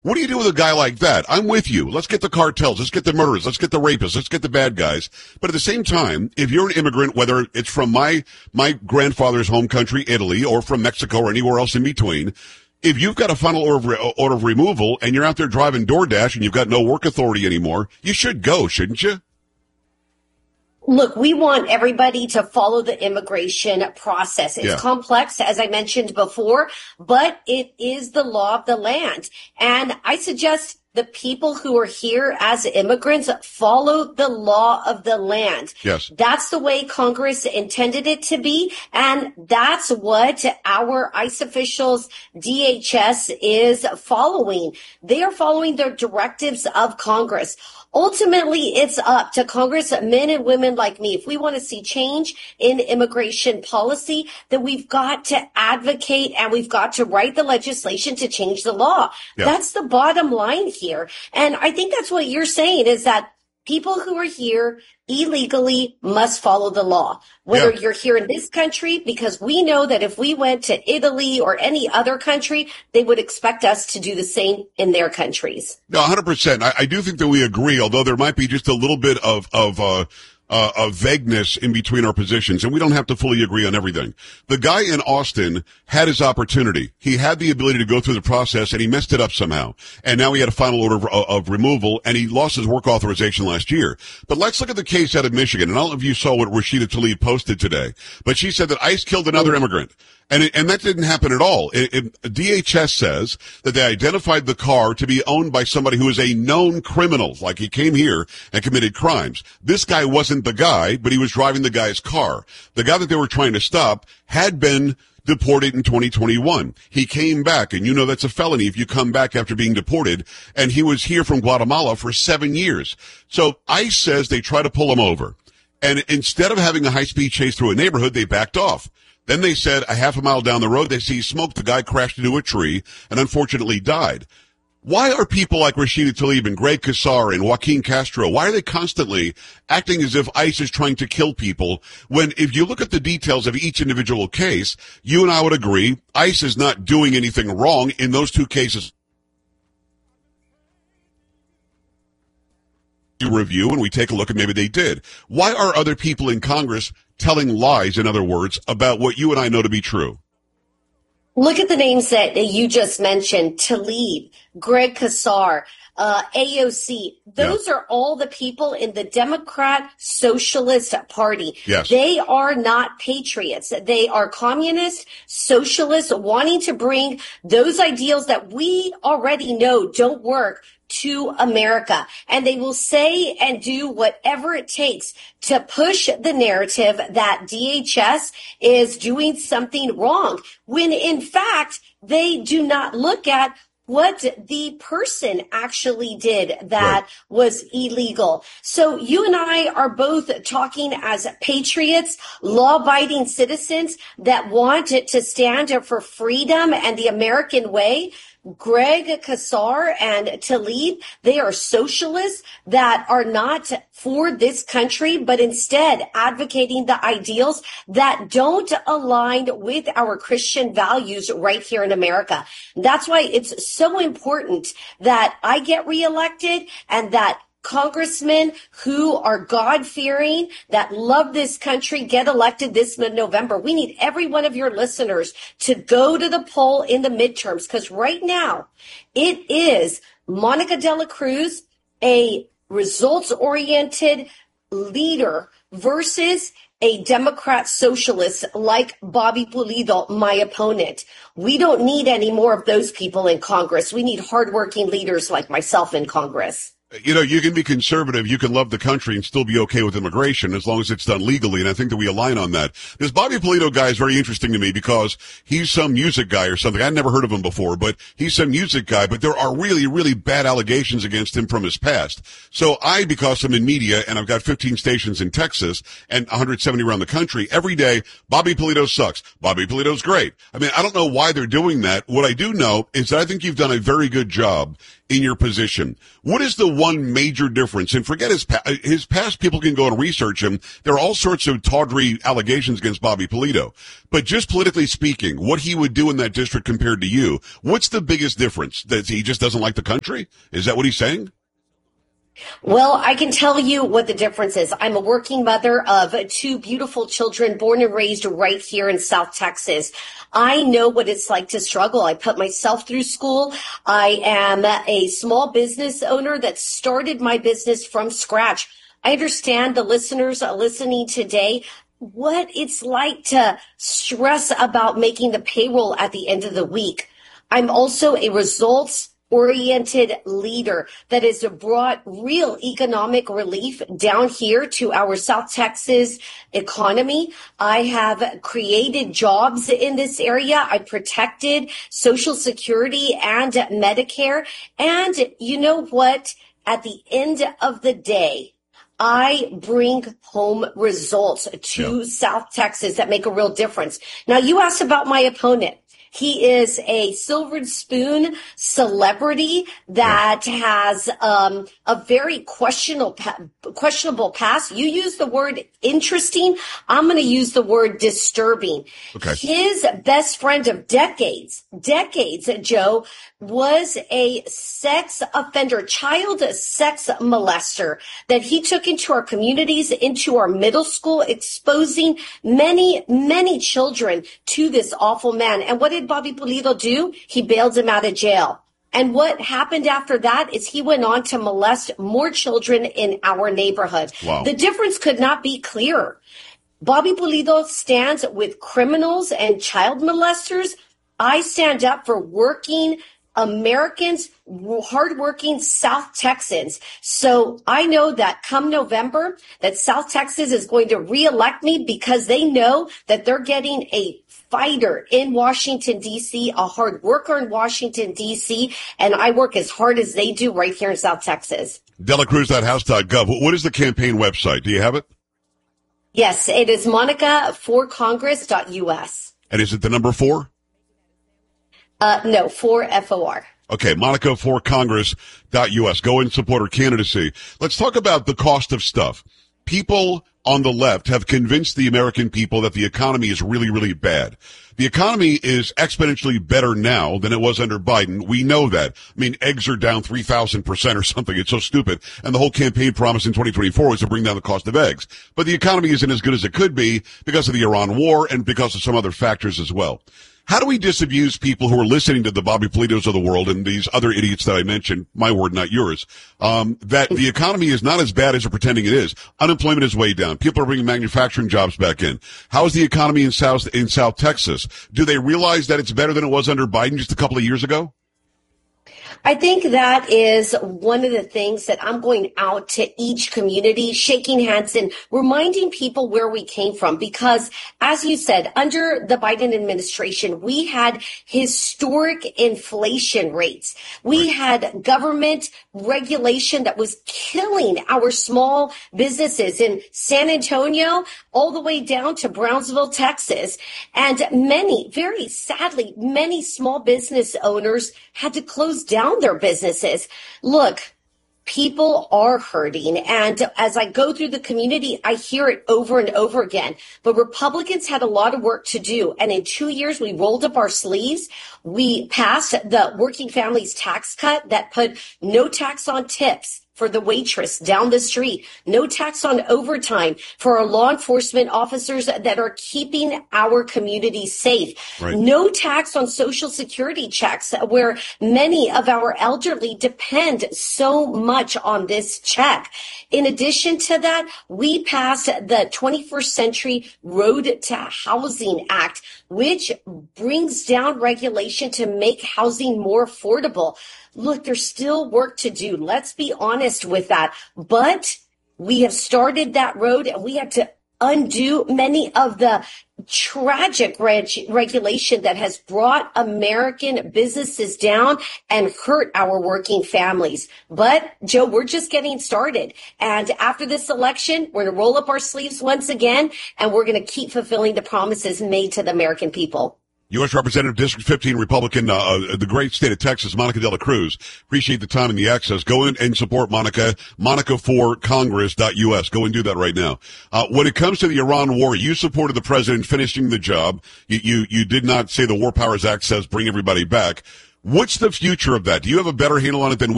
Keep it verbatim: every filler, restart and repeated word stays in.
What do you do with a guy like that? I'm with you. Let's get the cartels. Let's get the murderers. Let's get the rapists. Let's get the bad guys. But at the same time, if you're an immigrant, whether it's from my, my grandfather's home country, Italy, or from Mexico or anywhere else in between, if you've got a final order of, order of removal and you're out there driving DoorDash and you've got no work authority anymore, you should go, shouldn't you? Look, we want everybody to follow the immigration process. It's yeah. complex, as I mentioned before, but it is the law of the land. And I suggest the people who are here as immigrants follow the law of the land. Yes. That's the way Congress intended it to be. And that's what our ICE officials, D H S, is following. They are following the directives of Congress. Ultimately, it's up to congressmen and women like me. If we want to see change in immigration policy, then we've got to advocate and we've got to write the legislation to change the law. Yeah. That's the bottom line here. And I think that's what you're saying is that people who are here illegally must follow the law, whether yeah. you're here in this country, because we know that if we went to Italy or any other country, they would expect us to do the same in their countries. No, one hundred percent. I, I do think that we agree, although there might be just a little bit of, of, uh, Uh, of vagueness in between our positions, and we don't have to fully agree on everything. The guy in Austin had his opportunity. He had the ability to go through the process, and he messed it up somehow. And now he had a final order of, of removal, and he lost his work authorization last year. But let's look at the case out of Michigan. And I don't know if you saw what Rashida Tlaib posted today, but she said that ICE killed another immigrant. And it, and that didn't happen at all. It, it, D H S says that they identified the car to be owned by somebody who is a known criminal, like he came here and committed crimes. This guy wasn't the guy, but he was driving the guy's car. The guy that they were trying to stop had been deported in twenty twenty-one. He came back, and you know that's a felony if you come back after being deported, and he was here from Guatemala for seven years. So ICE says they try to pull him over. And instead of having a high-speed chase through a neighborhood, they backed off. Then they said a half a mile down the road, they see smoke. The guy crashed into a tree and unfortunately died. Why are people like Rashida Tlaib and Greg Casar and Joaquin Castro, why are they constantly acting as if ICE is trying to kill people when if you look at the details of each individual case, you and I would agree ICE is not doing anything wrong in those two cases. Review and we take a look and maybe they did. Why are other people in Congress telling lies, in other words, about what you and I know to be true? Look at the names that you just mentioned, Tlaib, Greg Casar, uh, A O C. Those yeah. are all the people in the Democrat Socialist Party. Yes. They are not patriots. They are communist, socialists wanting to bring those ideals that we already know don't work to America. And they will say and do whatever it takes to push the narrative that D H S is doing something wrong, when in fact, they do not look at what the person actually did that right. was illegal. So you and I are both talking as patriots, law-abiding citizens that want to stand for freedom and the American way. Greg Casar and Tlaib, they are socialists that are not for this country, but instead advocating the ideals that don't align with our Christian values right here in America. That's why it's so important that I get reelected and that congressmen who are God-fearing, that love this country, get elected this mid-November. We need every one of your listeners to go to the poll in the midterms, because right now it is Monica De La Cruz, a results-oriented leader, versus a Democrat socialist like Bobby Pulido, my opponent. We don't need any more of those people in Congress. We need hardworking leaders like myself in Congress. You know, you can be conservative, you can love the country and still be okay with immigration as long as it's done legally, and I think that we align on that. This Bobby Pulido guy is very interesting to me because he's some music guy or something. I'd never heard of him before, but he's some music guy, but there are really, really bad allegations against him from his past. So I, because I'm in media and I've got fifteen stations in Texas and one hundred seventy around the country, every day, Bobby Pulido sucks. Bobby Pulido's great. I mean, I don't know why they're doing that. What I do know is that I think you've done a very good job in your position. What is the one major difference? And forget his pa- his past. People can go and research him. There are all sorts of tawdry allegations against Bobby Polito. But just politically speaking, what he would do in that district compared to you, what's the biggest difference? That he just doesn't like the country? Is that what he's saying? Well, I can tell you what the difference is. I'm a working mother of two beautiful children born and raised right here in South Texas. I know what it's like to struggle. I put myself through school. I am a small business owner that started my business from scratch. I understand the listeners listening today what it's like to stress about making the payroll at the end of the week. I'm also a results oriented leader that has brought real economic relief down here to our South Texas economy. I have created jobs in this area. I protected Social Security and Medicare. And you know what? At the end of the day, I bring home results to yeah. South Texas that make a real difference. Now, you asked about my opponent. He is a silver spoon celebrity that yeah. has um, a very questionable questionable past. You use the word interesting. I'm going to use the word disturbing. Okay. His best friend of decades, decades, Joe, was a sex offender, child sex molester that he took into our communities, into our middle school, exposing many, many children to this awful man. And what did Bobby Polito do? He bailed him out of jail. And what happened after that is he went on to molest more children in our neighborhood. Wow. The difference could not be clearer. Bobby Polito stands with criminals and child molesters. I stand up for working Americans, hardworking South Texans. So I know that come November, that South Texas is going to reelect me because they know that they're getting a fighter in Washington, D C, a hard worker in Washington, D C, and I work as hard as they do right here in South Texas. Dela Cruz dot house dot gov. What is the campaign website? Do you have it? Yes, it is Monica for Congress dot U S. And is it the number four? Uh, no, for F O R. Okay, Monica for Congress dot U S. Go and support her candidacy. Let's talk about the cost of stuff. People on the left have convinced the American people that the economy is really, really bad. The economy is exponentially better now than it was under Biden. We know that. I mean, eggs are down three thousand percent or something. It's so stupid. And the whole campaign promise in twenty twenty-four was to bring down the cost of eggs. But the economy isn't as good as it could be because of the Iran war and because of some other factors as well. How do we disabuse people who are listening to the Bobby Politos of the world and these other idiots that I mentioned, my word, not yours, um, that the economy is not as bad as they're pretending it is? Unemployment is way down. People are bringing manufacturing jobs back in. How is the economy in South, in South Texas? Do they realize that it's better than it was under Biden just a couple of years ago? I think that is one of the things that I'm going out to each community, shaking hands and reminding people where we came from. Because as you said, under the Biden administration, we had historic inflation rates. We had government regulation that was killing our small businesses in San Antonio all the way down to Brownsville, Texas. And many, very sadly, many small business owners had to close down their businesses. Look, people are hurting. And as I go through the community, I hear it over and over again. But Republicans had a lot of work to do. And in two years, we rolled up our sleeves. We passed the Working Families Tax Cut that put no tax on tips for the waitress down the street, no tax on overtime for our law enforcement officers that are keeping our community safe, right. No tax on Social Security checks where many of our elderly depend so much on this check. In addition to that, we passed the twenty-first Century Road to Housing Act, which brings down regulation to make housing more affordable. Look, there's still work to do. Let's be honest with that. But we have started that road and we have to undo many of the tragic reg- regulation that has brought American businesses down and hurt our working families. But, Joe, we're just getting started. And after this election, we're going to roll up our sleeves once again, and we're going to keep fulfilling the promises made to the American people. U S Representative District fifteen Republican, uh, uh, the great state of Texas, Monica de la Cruz. Appreciate the time and the access. Go in and support Monica, monica for congress dot U S. Go and do that right now. Uh, when it comes to the Iran war, you supported the president finishing the job. You, you, you did not say the War Powers Act says bring everybody back. What's the future of that? Do you have a better handle on it than we